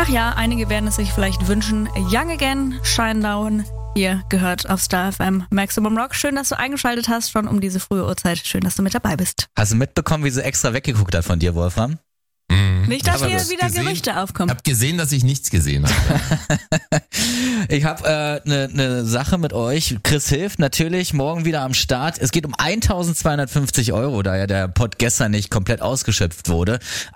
Ach ja, einige werden es sich vielleicht wünschen. Young Again, Shinedown. Ihr gehört auf Star FM Maximum Rock. Schön, dass du eingeschaltet hast, schon um diese frühe Uhrzeit. Schön, dass du mit dabei bist. Hast du mitbekommen, wie sie extra weggeguckt hat von dir, Wolfram? Nicht, dass hier wieder Gerüchte aufkommen. Ich habe gesehen, dass ich nichts gesehen habe. Ich habe eine Sache mit euch. Chris hilft natürlich morgen wieder am Start. Es geht um 1.250 €, da ja der Pod gestern nicht komplett ausgeschöpft wurde.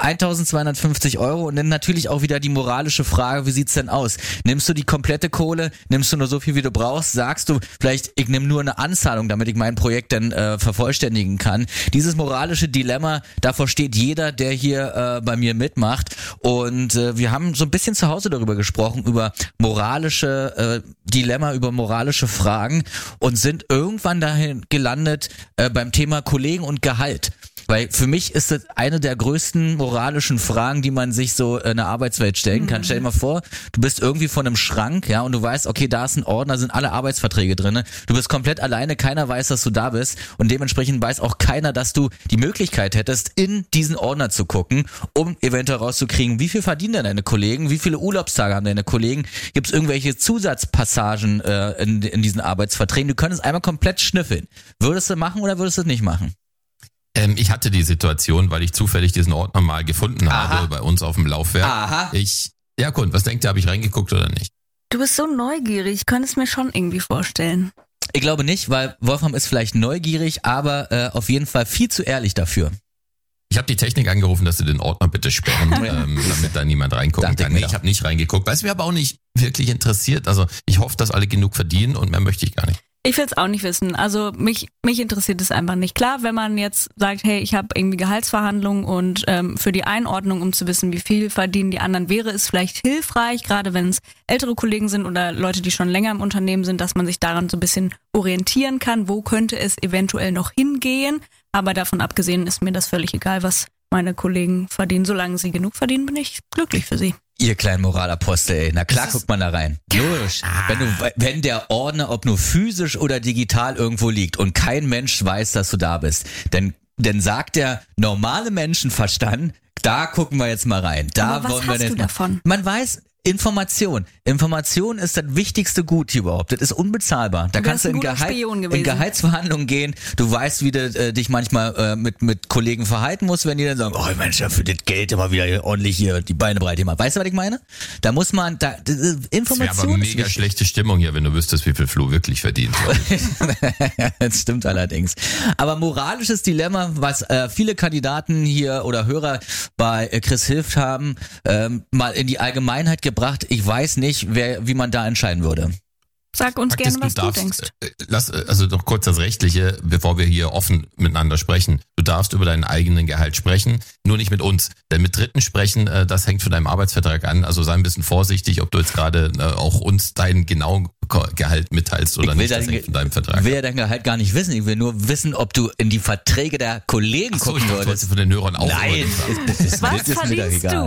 1.250 € und dann natürlich auch wieder die moralische Frage, wie sieht's denn aus? Nimmst du die komplette Kohle? Nimmst du nur so viel, wie du brauchst? Sagst du vielleicht, ich nehme nur eine Anzahlung, damit ich mein Projekt dann vervollständigen kann? Dieses moralische Dilemma, davor steht jeder, der hier bei mir mitmacht, und wir haben so ein bisschen zu Hause darüber gesprochen, über moralische Dilemma, über moralische Fragen, und sind irgendwann dahin gelandet beim Thema Kollegen und Gehalt. Weil für mich ist das eine der größten moralischen Fragen, die man sich so in der Arbeitswelt stellen kann. Stell dir mal vor, du bist irgendwie vor einem Schrank, ja, und du weißt, okay, da ist ein Ordner, sind alle Arbeitsverträge drinne. Du bist komplett alleine, keiner weiß, dass du da bist, und dementsprechend weiß auch keiner, dass du die Möglichkeit hättest, in diesen Ordner zu gucken, um eventuell rauszukriegen, wie viel verdienen denn deine Kollegen, wie viele Urlaubstage haben deine Kollegen, gibt es irgendwelche Zusatzpassagen in diesen Arbeitsverträgen. Du könntest einmal komplett schnüffeln. Würdest du machen oder würdest du es nicht machen? Ich hatte die Situation, weil ich zufällig diesen Ordner mal gefunden habe bei uns auf dem Laufwerk. Aha. Was denkt ihr, habe ich reingeguckt oder nicht? Du bist so neugierig, ich könnte es mir schon irgendwie vorstellen. Ich glaube nicht, weil Wolfram ist vielleicht neugierig, aber auf jeden Fall viel zu ehrlich dafür. Ich habe die Technik angerufen, dass sie den Ordner bitte sperren, damit da niemand reingucken kann. Nee, ich habe nicht reingeguckt, weil es mir aber auch nicht wirklich interessiert. Also ich hoffe, dass alle genug verdienen, und mehr möchte ich gar nicht. Ich will es auch nicht wissen. Also mich interessiert es einfach nicht. Klar, wenn man jetzt sagt, hey, ich habe irgendwie Gehaltsverhandlungen, und für die Einordnung, um zu wissen, wie viel verdienen die anderen, wäre es vielleicht hilfreich, gerade wenn es ältere Kollegen sind oder Leute, die schon länger im Unternehmen sind, dass man sich daran so ein bisschen orientieren kann, wo könnte es eventuell noch hingehen. Aber davon abgesehen ist mir das völlig egal, was meine Kollegen verdienen. Solange sie genug verdienen, bin ich glücklich für sie. Ihr kleinen Moralapostel, ey. Na klar, guckt man da rein. Logisch. Wenn der Ordner, ob nur physisch oder digital, irgendwo liegt und kein Mensch weiß, dass du da bist, dann sagt der normale Menschenverstand, da gucken wir jetzt mal rein. Da aber was wollen wir hast jetzt du davon? Man weiß, Information ist das wichtigste Gut hier überhaupt. Das ist unbezahlbar. Da kannst du in Gehaltsverhandlungen gehen. Du weißt, wie du dich manchmal mit Kollegen verhalten musst, wenn die dann sagen, oh Mensch, ja, für das Geld immer wieder ordentlich hier die Beine breit immer. Weißt du, was ich meine? Da muss man, Information. Es wäre aber mega schlechte Stimmung hier, wenn du wüsstest, wie viel Flo wirklich verdient. Das stimmt allerdings. Aber moralisches Dilemma, was viele Kandidaten hier oder Hörer bei Chris hilft haben, mal in die Allgemeinheit gebracht. Ich weiß nicht, wie man da entscheiden würde. Sag uns gerne, was du denkst. Also noch kurz das Rechtliche, bevor wir hier offen miteinander sprechen. Du darfst über deinen eigenen Gehalt sprechen, nur nicht mit uns. Denn mit Dritten sprechen, das hängt von deinem Arbeitsvertrag an. Also sei ein bisschen vorsichtig, ob du jetzt gerade auch uns deinen genauen Gehalt mitteilst oder nicht. Das hängt von deinem Vertrag. Ich will ja dein Gehalt gar nicht wissen. Ich will nur wissen, ob du in die Verträge der Kollegen gucken würdest. Von den Hörern auch. Nein. Was verdienst du?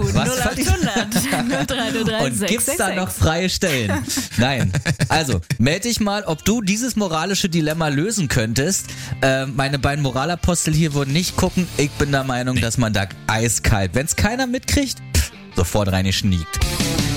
0800 0303 Und gibt's da noch freie Stellen? Nein. Also, melde dich mal, ob du dieses moralische Dilemma lösen könntest. Meine beiden Moralapostel hier würden nicht gucken. Ich bin der Meinung, dass man da eiskalt, wenn es keiner mitkriegt, sofort reingeschniegt.